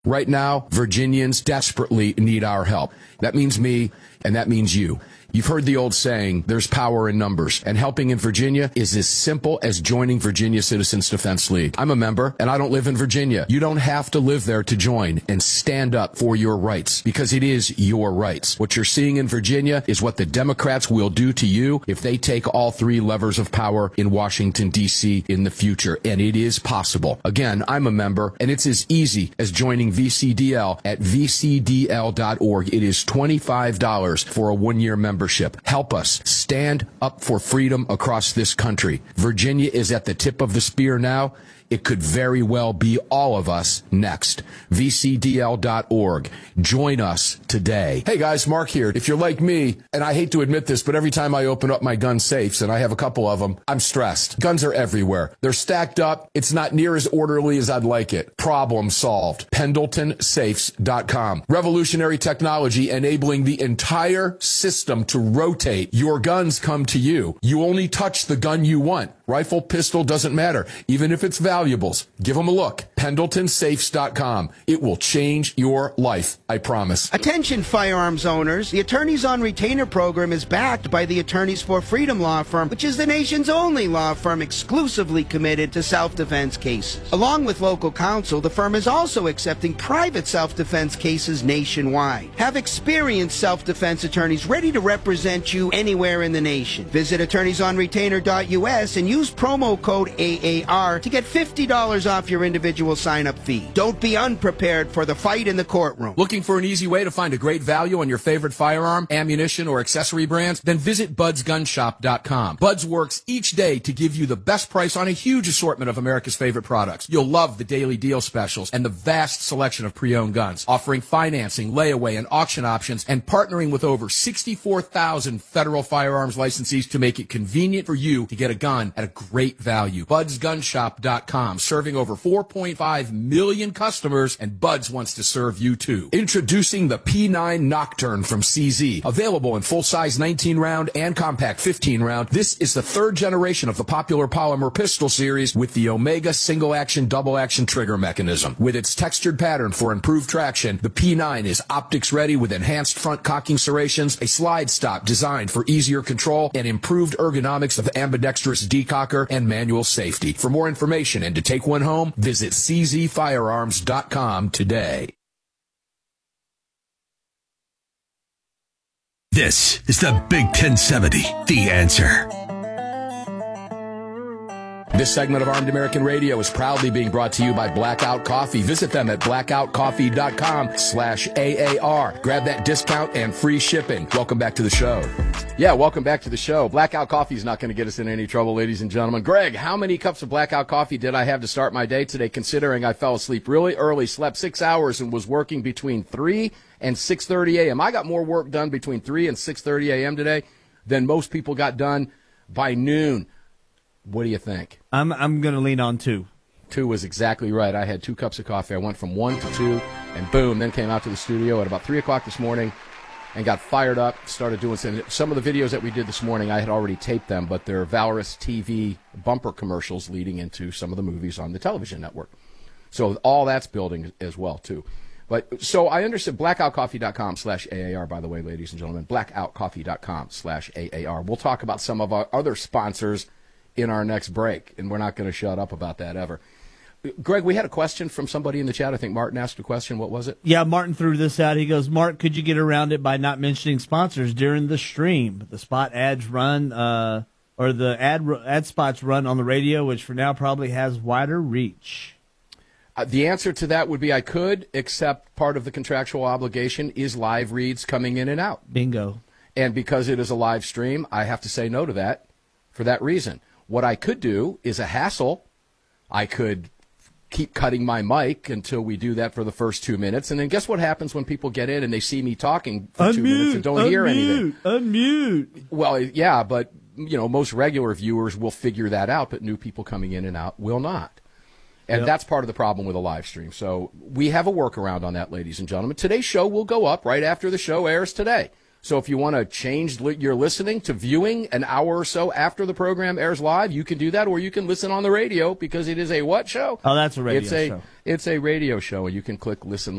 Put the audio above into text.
Right now, Virginians desperately need our help. That means me, and that means you. You've heard the old saying, there's power in numbers, and helping in Virginia is as simple as joining Virginia Citizens Defense League. I'm a member, and I don't live in Virginia. You don't have to live there to join and stand up for your rights, because it is your rights. What you're seeing in Virginia is what the Democrats will do to you if they take all three levers of power in Washington, D.C. in the future, and it is possible. Again, I'm a member, and it's as easy as joining VCDL at vcdl.org. It is $25 for a one-year membership. Help us stand up for freedom across this country. Virginia is at the tip of the spear now. It could very well be all of us next. VCDL.org. Join us today. Hey guys, Mark here. If you're like me, and I hate to admit this, but every time I open up my gun safes, and I have a couple of them, I'm stressed. Guns are everywhere. They're stacked up. It's not near as orderly as I'd like it. Problem solved. PendletonSafes.com. Revolutionary technology enabling the entire system to rotate. Your guns come to you. You only touch the gun you want. Rifle, pistol, doesn't matter. Even if it's valuables, give them a look. PendletonSafes.com. It will change your life, I promise. Attention firearms owners. The Attorneys on Retainer program is backed by the Attorneys for Freedom law firm, which is the nation's only law firm exclusively committed to self-defense cases. Along with local counsel, the firm is also accepting private self-defense cases nationwide. Have experienced self-defense attorneys ready to represent you anywhere in the nation. Visit attorneysonretainer.us and use promo code AAR to get $50 off your individual sign-up fee. Don't be unprepared for the fight in the courtroom. Looking for an easy way to find a great value on your favorite firearm, ammunition, or accessory brands? Then visit budsgunshop.com. Buds works each day to give you the best price on a huge assortment of America's favorite products. You'll love the daily deal specials and the vast selection of pre-owned guns, offering financing, layaway, and auction options, and partnering with over 64,000 federal firearms licensees to make it convenient for you to get a gun at a great value. BudsGunshop.com, serving over 4.5 million customers, and Buds wants to serve you too. Introducing the P9 Nocturne from CZ. Available in full-size 19-round and compact 15-round, this is the third generation of the popular polymer pistol series with the Omega single-action, double-action trigger mechanism. With its textured pattern for improved traction, the P9 is optics-ready with enhanced front cocking serrations, a slide stop designed for easier control, and improved ergonomics of ambidextrous decocker and manual safety. For more information and to take one home, visit czfirearms.com today. This is the Big 1070, The Answer. This segment of Armed American Radio is proudly being brought to you by Blackout Coffee. Visit them at blackoutcoffee.com/AAR. Grab that discount and free shipping. Welcome back to the show. Yeah, welcome back to the show. Blackout Coffee is not going to get us in any trouble, ladies and gentlemen. Greg, how many cups of Blackout Coffee did I have to start my day today, considering I fell asleep really early, slept 6 hours, and was working between 3 and 6:30 a.m.? I got more work done between 3 and 6:30 a.m. today than most people got done by noon. What do you think? I'm going to lean on 2. 2 was exactly right. I had 2 cups of coffee. I went from 1 to 2, and boom, then came out to the studio at about 3 o'clock this morning and got fired up, started doing some of the videos that we did this morning. I had already taped them, but they're Valorous TV bumper commercials leading into some of the movies on the television network. So all that's building as well, too. But so I understand blackoutcoffee.com/AAR, by the way, ladies and gentlemen, blackoutcoffee.com/AAR. We'll talk about some of our other sponsors in our next break, and we're not going to shut up about that ever. Greg, we had a question from somebody in the chat. I think Martin asked a question. What was it? Yeah, Martin threw this out. He goes, Mark, could you get around it by not mentioning sponsors during the stream? The spot ads run, or the ad spots run on the radio, which for now probably has wider reach. The answer to that would be I could, except part of the contractual obligation is live reads coming in and out. Bingo. And because it is a live stream, I have to say no to that for that reason. What I could do is a hassle. I could keep cutting my mic until we do that for the first 2 minutes. And then guess what happens when people get in and they see me talking for 2 minutes and don't hear anything? Unmute. Well, yeah, but most regular viewers will figure that out, but new people coming in and out will not. And that's part of the problem with a live stream. So we have a workaround on that, ladies and gentlemen. Today's show will go up right after the show airs today. So if you want to change your listening to viewing an hour or so after the program airs live, you can do that, or you can listen on the radio because it is a what show? Oh, that's a radio show. It's a radio show, and you can click listen